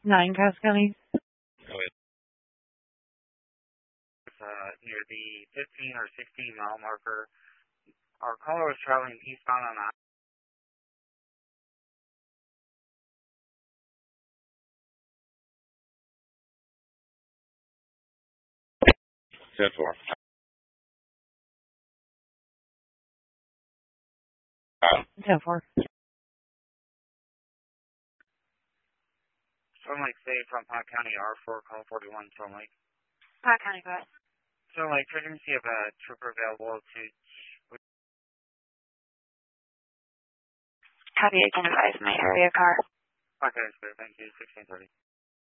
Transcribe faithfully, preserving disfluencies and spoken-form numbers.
Nine Cass County. Go ahead. Uh, near the fifteen or sixteen mile marker. Our caller was traveling eastbound on I. ten four. ten four. Storm Lake State from Pine County, R four, call forty-one, Storm Lake. Pine County, go ahead. Storm Lake, checking to see if a trooper available to... Copy, agent advise my area car. Okay, sir, thank you, sixteen thirty.